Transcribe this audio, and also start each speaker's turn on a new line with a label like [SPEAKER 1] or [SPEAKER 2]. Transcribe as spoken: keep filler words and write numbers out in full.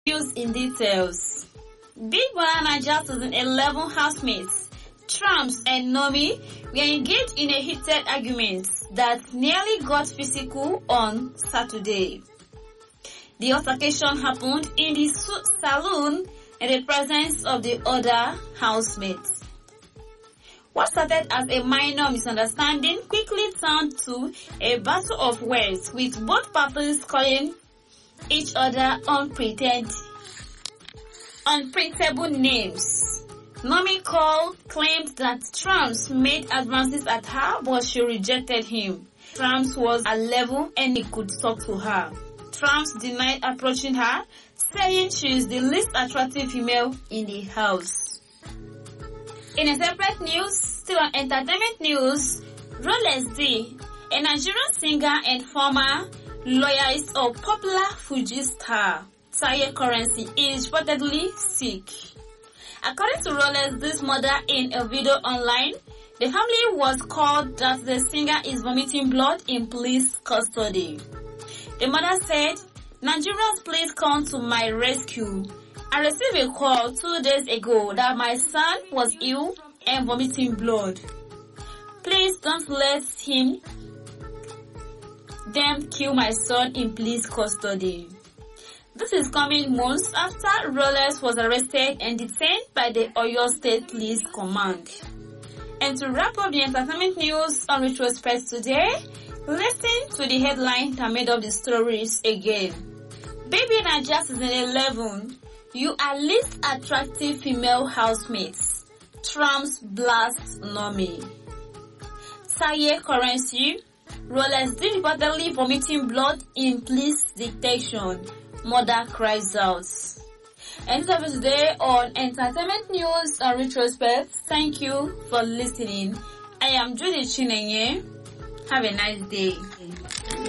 [SPEAKER 1] News in details. Big Brother Naija season eleven housemates, Trams and Nomi, were engaged in a heated argument that nearly got physical on Saturday. The altercation happened in the saloon in the presence of the other housemates. What started as a minor misunderstanding quickly turned to a battle of words, with both parties calling each other unpretend, unprintable names. Nomi called claimed that Trams made advances at her, but she rejected him. Trams was at level and he could talk to her. Trams denied approaching her, saying she is the least attractive female in the house. In a separate news, still on entertainment news, Rolex D, a Nigerian singer and former loyalist of popular Fuji star Taye Currency, is reportedly sick. According to Rolex D's mother in a video online, the family was called that the singer is vomiting blood in police custody. The mother said, "Nigerians, please come to my rescue. I received a call two days ago that my son was ill and vomiting blood. Please don't let him them kill my son in police custody." This is coming months after Rolex was arrested and detained by the Oyo State Police Command. And to wrap up the entertainment news on retrospect today, listen to the headline that made up the stories again. Baby Naija season eleven, you are least attractive female housemates. Trams blast Nomi. Taye Currency, Rolex D reportedly vomiting blood in police detection. Mother cries out. And that's it today on Entertainment News and Retrospect. Thank you for listening. I am Judy Chinenye. Have a nice day.